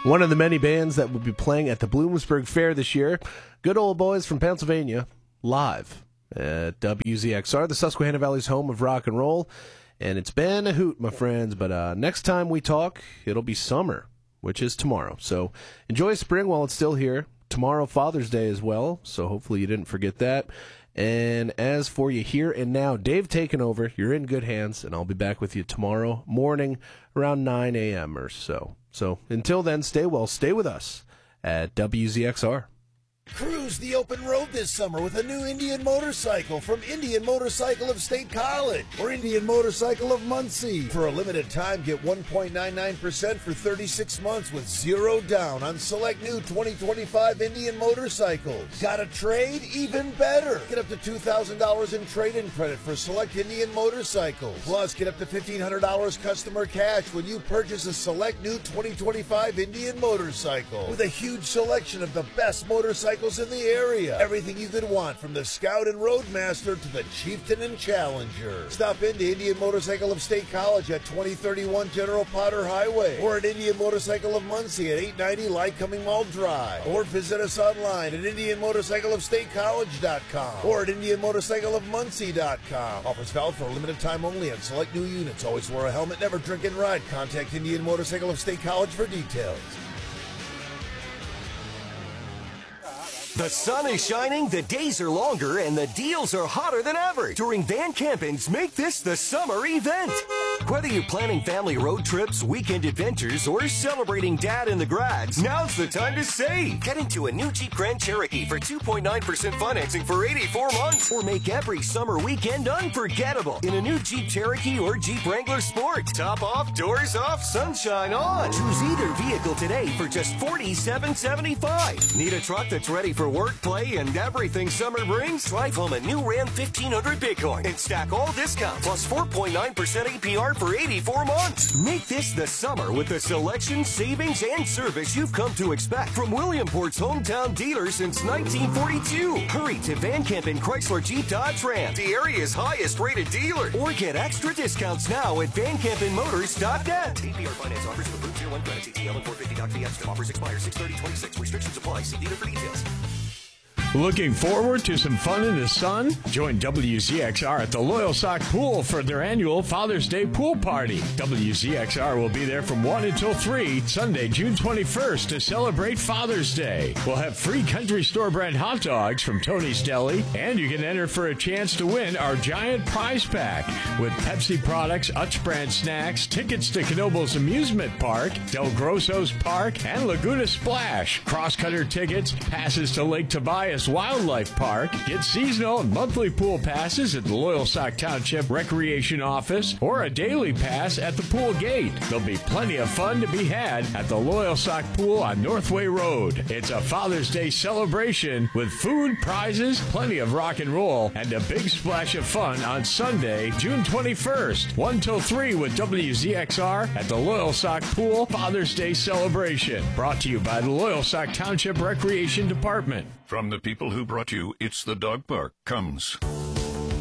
One of the many bands that will be playing at the Bloomsburg Fair this year, Good Old Boys from Pennsylvania, live at WZXR, the Susquehanna Valley's home of rock and roll. And it's been a hoot, my friends, but next time we talk, it'll be summer, which is tomorrow. So enjoy spring while it's still here. Tomorrow, Father's Day as well, so hopefully you didn't forget that. And as for you here and now, Dave taking over. You're in good hands, and I'll be back with you tomorrow morning around 9 a.m. or so. So until then, stay well, stay with us at WZXR. Cruise the open road this summer with a new Indian motorcycle from Indian Motorcycle of State College or Indian Motorcycle of Muncie. For a limited time, get 1.99% for 36 months with zero down on select new 2025 Indian motorcycles. Got a trade? Even better. Get up to $2,000 in trade-in credit for select Indian motorcycles. Plus, get up to $1,500 customer cash when you purchase a select new 2025 Indian motorcycle. With a huge selection of the best motorcycles in the area. Everything you could want, from the Scout and Roadmaster to the Chieftain and Challenger. Stop into Indian Motorcycle of State College at 2031 General Potter Highway, or at Indian Motorcycle of Muncie at 890 Lycoming Mall Drive, or visit us online at IndianMotorcycleofStateCollege.com or at IndianMotorcycleofMuncie.com. Offers valid for a limited time only on select new units. Always wear a helmet, never drink and ride. Contact Indian Motorcycle of State College for details. The sun is shining, the days are longer, and the deals are hotter than ever during Van Camping's Make This the Summer event. Whether you're planning family road trips, weekend adventures, or celebrating Dad in the grads, now's the time to save. Get into a new Jeep Grand Cherokee for 2.9% financing for 84 months. Or make every summer weekend unforgettable in a new Jeep Cherokee or Jeep Wrangler Sport. Top off, doors off, sunshine on. Choose either vehicle today for just $47.75. Need a truck that's ready for work, play, and everything summer brings? Drive home a new Ram 1500 Bighorn and stack all discounts plus 4.9% APR for 84 months. Make this the summer with the selection, savings, and service you've come to expect from Williamport's hometown dealer since 1942. Hurry to Van Campen Chrysler Jeep Dodge Ram, the area's highest rated dealer, or get extra discounts now at VanCampenMotors.net. APR finance offers with approved Tier 1 credit, ATL and 450 Doc Fiesta. Offers expire 6/30/26. Restrictions apply. See dealer for details. Looking forward to some fun in the sun? Join WZXR at the Loyal Sock Pool for their annual Father's Day pool party. WZXR will be there from 1 until 3, Sunday, June 21st, to celebrate Father's Day. We'll have free country store brand hot dogs from Tony's Deli, and you can enter for a chance to win our giant prize pack with Pepsi products, Utz brand snacks, tickets to Knoebels Amusement Park, Del Grosso's Park, and Laguna Splash, cross-cutter tickets, passes to Lake Tobias Wildlife Park. Get seasonal and monthly pool passes at the Loyalsock Township Recreation Office or a daily pass at the pool gate. There'll be plenty of fun to be had at the Loyalsock Pool on Northway Road. It's a Father's Day celebration with food, prizes, plenty of rock and roll, and a big splash of fun on Sunday, June 21st, 1 till 3 with WZXR at the Loyalsock Pool Father's Day celebration. Brought to you by the Loyalsock Township Recreation Department. From the people who brought you It's the Dog Park comes